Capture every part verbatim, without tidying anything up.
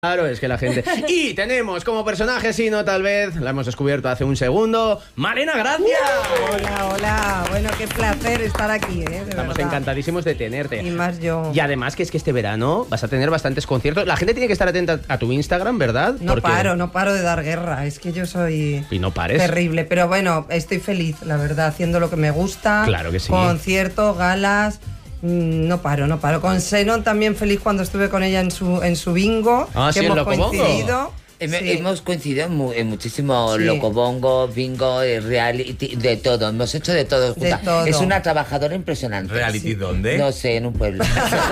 Claro, es que la gente... Y tenemos como personaje, si no tal vez, la hemos descubierto hace un segundo, Malena Gracia. Hola, hola. Bueno, qué placer estar aquí, ¿eh? De Estamos verdad. encantadísimos de tenerte. Y más yo. Y además que es que este verano vas a tener bastantes conciertos. La gente tiene que estar atenta a tu Instagram, ¿verdad? No Porque... paro, no paro de dar guerra. Es que yo soy... Y no pares. Terrible. Pero bueno, estoy feliz, la verdad, haciendo lo que me gusta. Claro que sí. Conciertos, galas... No paro, no paro. Con Senon también feliz cuando estuve con ella en su en su bingo. Ah, que sí, en hemos Locobongo. coincidido. Hem- Sí. Hemos coincidido en, mu- en muchísimos Sí. locobongo, bingo, eh, reality, de todo. Hemos hecho de todo. De juntas. todo. Es una trabajadora impresionante. ¿Reality dónde? No sé, en un pueblo.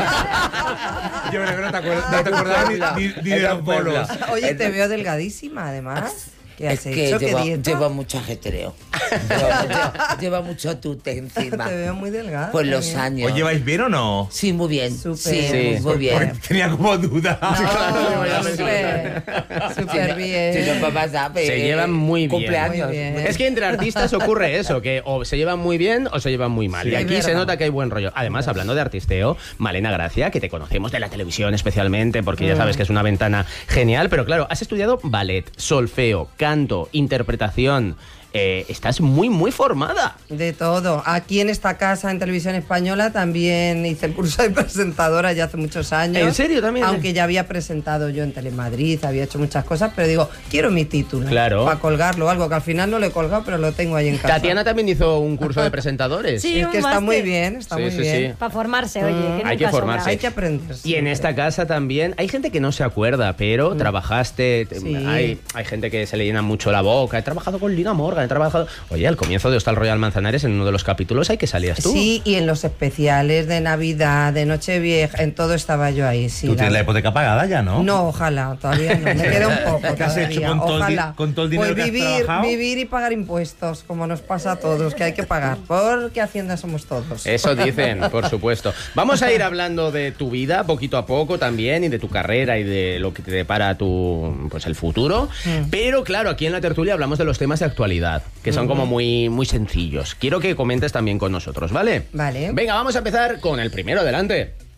Yo creo que no te acuerdas, no te acordabas ni, ni- ni de Era los un pueblo. bolos. Oye, te veo delgadísima, además. ¿Qué has Es que hecho? ¿Qué lleva, dieta? lleva mucho ajetreo. lleva, lleva- lleva mucho tute encima. Te veo muy delgada. Por los también. años. ¿Os lleváis bien o no? Sí, muy bien. Súper. Sí, Sí. muy bien. Porque tenía como duda. No, súper, súper bien. Si no, papá sabe, Se llevan muy bien. Cumpleaños. Muy bien. Es que entre artistas ocurre eso, que o se llevan muy bien o se llevan muy mal. Sí, y aquí es se verdad. nota que hay buen rollo. Además, hablando de artisteo, Malena Gracia, que te conocemos de la televisión especialmente, porque ya sabes que es una ventana genial, pero claro, has estudiado ballet, solfeo, canto, interpretación. Eh, estás muy, muy formada. De todo. Aquí en esta casa, en Televisión Española, también hice el curso de presentadora ya hace muchos años. ¿En serio también? Aunque ya había presentado yo en Telemadrid, había hecho muchas cosas, pero digo, quiero mi título. Claro. Para colgarlo o algo, que al final no lo he colgado, pero lo tengo ahí en casa. Tatiana también hizo un curso de presentadores. Sí. Es un que está máster. muy bien, está Sí, muy sí, bien. sí. Para formarse, oye. Mm, que hay nunca que formarse. sobra. Hay que aprender. Y en esta casa también hay gente que no se acuerda, pero trabajaste. te- Sí. Hay, hay gente que se le llena mucho la boca. He trabajado con Lina Morgan, he trabajado. Oye, al comienzo de Hostal Royal Manzanares, en uno de los capítulos, hay que salías tú. Sí, y en los especiales de Navidad, de Nochevieja, en todo estaba yo ahí. Sí, Tú tienes la la- hipoteca pagada ya, ¿no? No, ojalá, todavía no. Me queda un poco. ¿Qué has todavía, hecho con todo el di- ojalá. con todo el dinero pues que has vivir, trabajado? vivir y pagar impuestos, como nos pasa a todos, que hay que pagar, porque Hacienda somos todos. Eso dicen, por supuesto. Vamos a ir hablando de tu vida poquito a poco también, y de tu carrera y de lo que te depara tu, pues el futuro. Mm. Pero claro, aquí en la tertulia hablamos de los temas de actualidad, que son como muy, muy sencillos. Quiero que comentes también con nosotros, ¿vale? Vale. Venga, vamos a empezar con el primero, adelante.